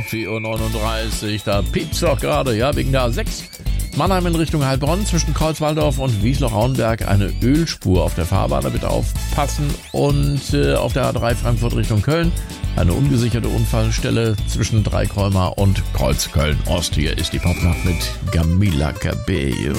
4:39 Uhr, da piept's doch gerade, ja, wegen der A6. Mannheim in Richtung Heilbronn zwischen Kreuzwaldorf und Wiesloch-Rauenberg eine Ölspur auf der Fahrbahn, da bitte aufpassen. Und auf der A3 Frankfurt Richtung Köln eine ungesicherte Unfallstelle zwischen Dreikreumer und Kreuzköln-Ost. Hier ist die Popnacht mit Camila Cabello.